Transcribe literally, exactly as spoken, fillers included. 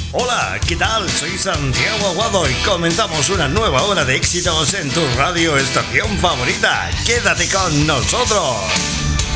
Hola, ¿qué tal? Soy Santiago Aguado y comenzamos una nueva hora de éxitos en tu radio estación favorita. Quédate con nosotros.